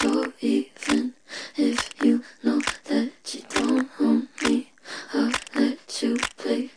So even if you know that you don't own me, I'll let you play